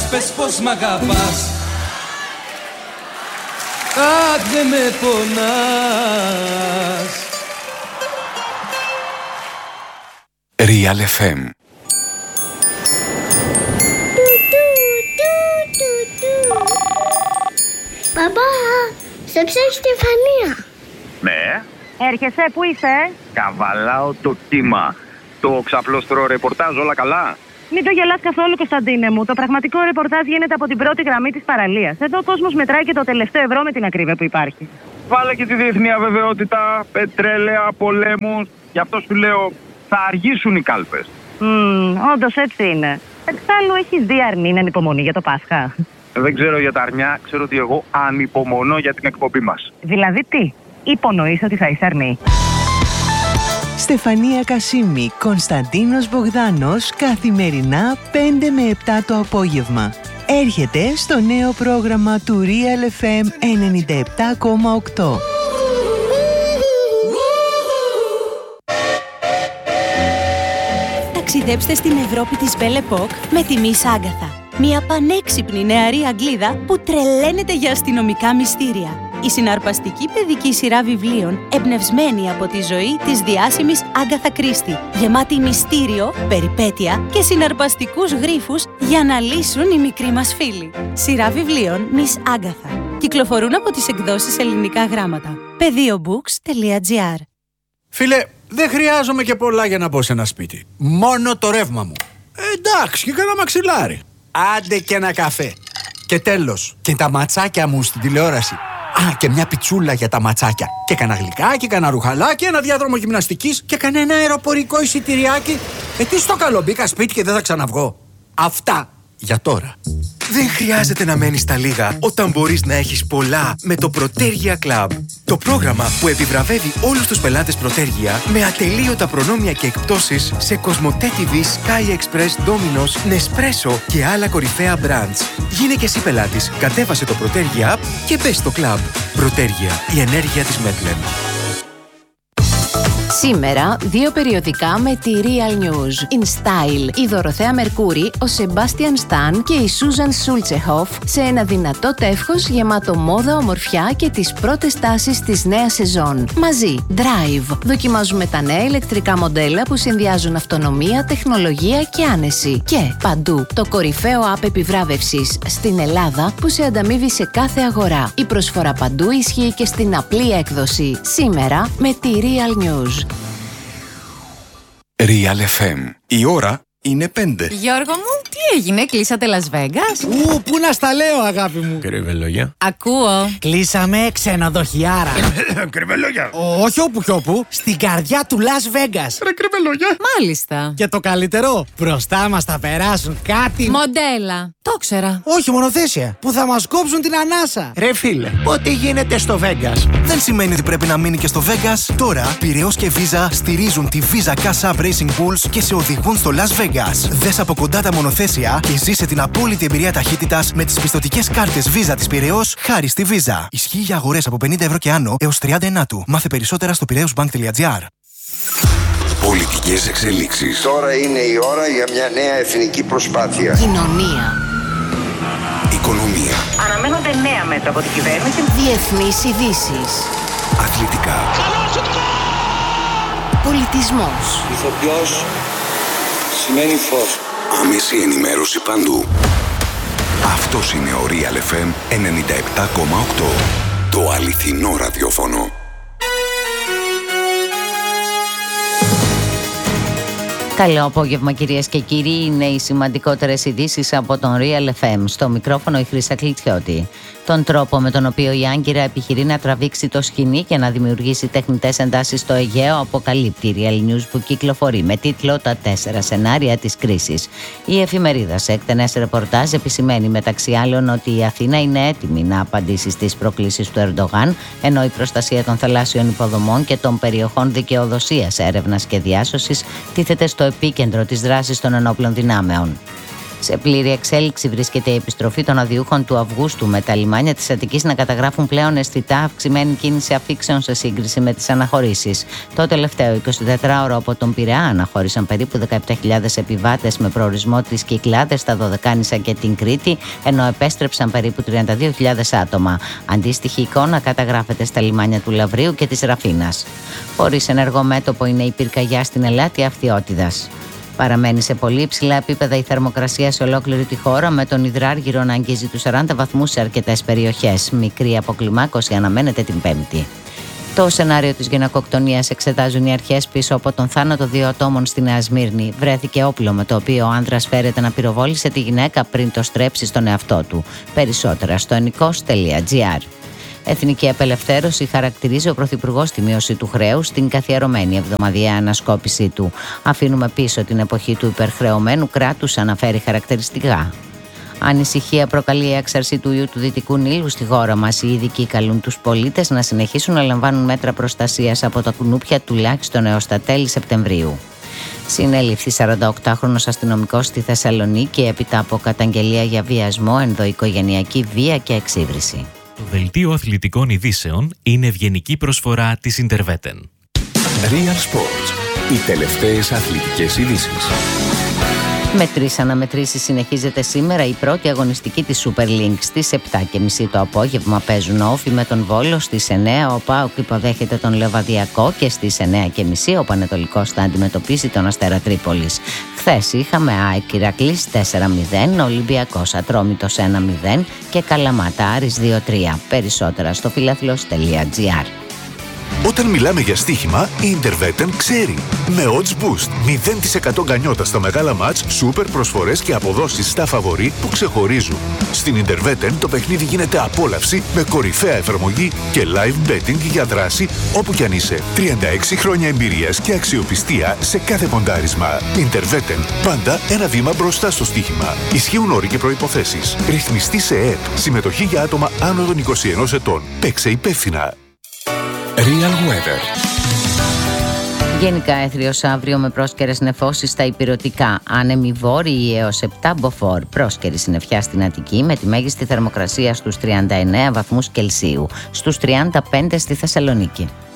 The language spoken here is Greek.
πες πως μ' αγαπάς. Αχ, δε με πονάς. Real FM. Παπά, σε ψέχει Στεφανία. Ναι. Έρχεσαι, πού είσαι? Καβαλάω το κύμα. Το ξαπλώστρο ρεπορτάζ, όλα καλά? Μην το γελάς καθόλου, Κωνσταντίνε μου. Το πραγματικό ρεπορτάζ γίνεται από την πρώτη γραμμή της παραλίας. Εδώ ο κόσμος μετράει και το τελευταίο ευρώ με την ακρίβεια που υπάρχει. Βάλε και τη διεθνή αβεβαιότητα, πετρέλαια, πολέμους. Γι' αυτό σου λέω, θα αργήσουν οι κάλπες. Όντως έτσι είναι. Εξάλλου έχεις δει αρνή να ανυπομονεί για το Πάσχα? Δεν ξέρω για τα αρνιά, ξέρω ότι εγώ ανυπομονώ για την εκπομπή μας. Δηλαδή τι, υπονοείς ότι θα είσαι αρνή? Στεφανία Κασίμη, Κωνσταντίνος Μπογδάνος, καθημερινά 5 με 7 το απόγευμα. Έρχεται στο νέο πρόγραμμα του Real FM 97,8. Ταξιδέψτε στην Ευρώπη της Belle Époque με τη Miss Agatha. Μια πανέξυπνη νεαρή Αγγλίδα που τρελαίνεται για αστυνομικά μυστήρια. Η συναρπαστική παιδική σειρά βιβλίων εμπνευσμένη από τη ζωή της διάσημης Άγκαθα Κρίστη. Γεμάτη μυστήριο, περιπέτεια και συναρπαστικούς γρίφους για να λύσουν οι μικροί μας φίλοι. Σειρά βιβλίων Miss Agatha. Κυκλοφορούν από τις εκδόσεις Ελληνικά Γράμματα. pediobooks.gr. Φίλε, δεν χρειάζομαι και πολλά για να μπω σε ένα σπίτι. Μόνο το ρεύμα μου. Εντάξει, και κάνα μαξιλάρι. Άντε και ένα καφέ. Και τέλος, και τα ματσάκια μου στην τηλεόραση. Α, και μια πιτσούλα για τα ματσάκια. Και κανένα γλυκάκι, κανένα ρουχαλάκι, ένα διάδρομο γυμναστικής και κανένα αεροπορικό εισιτηριάκι. Τι στο καλό, μπήκα σπίτι και δεν θα ξαναβγώ. Αυτά για τώρα. Δεν χρειάζεται να μένεις στα λίγα όταν μπορείς να έχεις πολλά με το Protergia Club. Το πρόγραμμα που επιβραβεύει όλους τους πελάτες Protergia με ατελείωτα προνόμια και εκπτώσεις σε Cosmote TV, Sky Express, Domino's, Nespresso και άλλα κορυφαία brands. Γίνε και εσύ πελάτης, κατέβασε το Protergia App και μπες στο club. Protergia, η ενέργεια της Μέτλεν. Σήμερα, 2 περιοδικά με τη Real News. In Style, η Δωροθέα Μερκούρη, ο Σεμπάστιαν Σταν και η Σούζαν Σούλτσεχοφ σε ένα δυνατό τεύχος γεμάτο μόδα, ομορφιά και τις πρώτες τάσεις της νέας σεζόν. Μαζί, Drive. Δοκιμάζουμε τα νέα ηλεκτρικά μοντέλα που συνδυάζουν αυτονομία, τεχνολογία και άνεση. Και παντού, το κορυφαίο app επιβράβευσης στην Ελλάδα που σε ανταμείβει σε κάθε αγορά. Η προσφορά παντού ισχύει και στην απλή έκδοση. Σήμερα με τη Real News. Real FM. Η ώρα είναι 5. Γιώργο μου, τι έγινε, κλείσατε Las Vegas? Πού να στα λέω, αγάπη μου. Κρυβελόγια. Ακούω. Κλείσαμε ξενοδοχιάρα. Κρυβελόγια. Όχι όπου κι όπου, στην καρδιά του Las Vegas. Ρε κρυβελόγια. Μάλιστα. Και το καλύτερο, μπροστά μας θα περάσουν κάτι. Μοντέλα. Το ξέρα. Όχι, μονοθέσια. Που θα μας κόψουν την ανάσα. Ρε φίλε, ό,τι γίνεται στο Vegas Δεν σημαίνει ότι πρέπει να μείνει και στο Vegas. Τώρα, Πειραιώς και Visa στηρίζουν τη Visa Cash App Racing Bulls και σε οδηγούν στο Las Vegas. Δες από κοντά τα μονοθέσια και ζήσε την απόλυτη εμπειρία ταχύτητας με τις πιστωτικές κάρτες Visa της Πειραιώς χάρη στη Visa. Ισχύει για αγορές από 50 ευρώ και άνω έως 30 του. Μάθε περισσότερα στο piraeusbank.gr. Πολιτικές εξελίξεις. Τώρα είναι η ώρα για μια νέα εθνική προσπάθεια. Κοινωνία. Οικονομία. Αναμένονται νέα μέτρα από την κυβέρνηση. Διεθνείς ειδήσεις. Αθλητικά. Πολιτισμός. Ηθοποιός σημαίνει φως. Άμεση ενημέρωση παντού. Αυτός είναι ο Real FM 97,8. Το αληθινό ραδιόφωνο. Καλό απόγευμα, κυρίες και κύριοι. Είναι οι σημαντικότερες ειδήσεις από τον Real FM. Στο μικρόφωνο η Χρύσα Κλιτσιώτη. Τον τρόπο με τον οποίο η Άγκυρα επιχειρεί να τραβήξει το σκηνή και να δημιουργήσει τεχνητές εντάσεις στο Αιγαίο αποκαλύπτει η Real News που κυκλοφορεί με τίτλο «Τα 4 σενάρια της κρίσης». Η εφημερίδα σε εκτενές ρεπορτάζ επισημαίνει μεταξύ άλλων ότι η Αθήνα είναι έτοιμη να απαντήσει στις προκλήσεις του Ερντογάν, ενώ η προστασία των θαλάσσιων υποδομών και των περιοχών δικαιοδοσίας, έρευνας και διάσωσης τίθεται στο επίκεντρο της δράσης των ενόπλων δυνάμεων. Σε πλήρη εξέλιξη βρίσκεται η επιστροφή των αδιούχων του Αυγούστου, με τα λιμάνια της Αττικής να καταγράφουν πλέον αισθητά αυξημένη κίνηση αφήξεων σε σύγκριση με τις αναχωρήσεις. Το τελευταίο 24ωρο από τον Πειραιά αναχώρησαν περίπου 17.000 επιβάτες με προορισμό τις Κυκλάδες, τα Δωδεκάνησα και την Κρήτη, ενώ επέστρεψαν περίπου 32.000 άτομα. Αντίστοιχη εικόνα καταγράφεται στα λιμάνια του Λαβρίου και της Ραφίνας. Χωρίς ενεργό μέτωπο είναι η πυρκαγιά στην Ελάτη Αυτιότητας. Παραμένει σε πολύ υψηλά επίπεδα η θερμοκρασία σε ολόκληρη τη χώρα, με τον υδράργυρο να αγγίζει τους 40 βαθμούς σε αρκετές περιοχές. Μικρή αποκλιμάκωση αναμένεται την Πέμπτη. Το σενάριο της γυναικοκτονίας εξετάζουν οι αρχές πίσω από τον θάνατο 2 ατόμων στη Νέα Σμύρνη. Βρέθηκε όπλο με το οποίο ο άνδρας φέρεται να πυροβόλησε τη γυναίκα πριν το στρέψει στον εαυτό του. Περισσότερα στο ennikos.gr. Εθνική απελευθέρωση χαρακτηρίζει ο Πρωθυπουργός τη μείωση του χρέους στην καθιερωμένη εβδομαδιαία ανασκόπησή του. Αφήνουμε πίσω την εποχή του υπερχρεωμένου κράτους, αναφέρει χαρακτηριστικά. Ανησυχία προκαλεί η έξαρση του ιού του Δυτικού Νείλου στη χώρα μας. Οι ειδικοί καλούν τους πολίτες να συνεχίσουν να λαμβάνουν μέτρα προστασίας από τα κουνούπια τουλάχιστον έως τα τέλη Σεπτεμβρίου. Συνέληφθη 48χρονος αστυνομικός στη Θεσσαλονίκη έπειτα από καταγγελία για βιασμό, ενδοοικογενειακή βία και εξύβριση. Το δελτίο αθλητικών ειδήσεων είναι ευγενική προσφορά της Interveten. Real Sports. Οι τελευταίες αθλητικές ειδήσεις. Με 3 αναμετρήσεις συνεχίζεται σήμερα η πρώτη αγωνιστική της Super League. Στις 7.30 το απόγευμα παίζουν Όφη με τον Βόλο, στις 9 ο ΠΑΟΚ υποδέχεται τον Λεβαδιακό και στις 9.30 ο Πανετολικός θα αντιμετωπίσει τον Αστέρα Τρίπολης. Χθες είχαμε ΑΕΚ Ηρακλής 4-0, Ολυμπιακός Ατρόμητος 1-0 και Καλαμάτα Άρης 2-3. Περισσότερα στο φιλαθλός.gr. Όταν μιλάμε για στοίχημα, η Interveten ξέρει. Με Odds Boost, 0% γκανιότα στα μεγάλα μάτς, σούπερ προσφορές και αποδόσεις στα φαβορί που ξεχωρίζουν. Στην Interveten το παιχνίδι γίνεται απόλαυση με κορυφαία εφαρμογή και live betting για δράση όπου κι αν είσαι. 36 χρόνια εμπειρίας και αξιοπιστία σε κάθε ποντάρισμα. Interveten, πάντα ένα βήμα μπροστά στο στοίχημα. Ισχύουν όροι και προϋποθέσεις. Ρυθμιστή σε ΕΕΠ. Συμμετοχή για άτομα άνω των 21 ετών. Παίξε υπεύθυνα. Real Weather. Γενικά έθριος αύριο με πρόσκαιρες νεφώσεις στα ηπειρωτικά. Άνεμοι βόρειοι έως 7 μποφόρ. Πρόσκαιρη συννεφιά στην Αττική με τη μέγιστη θερμοκρασία στους 39 βαθμούς Κελσίου. Στους 35 στη Θεσσαλονίκη.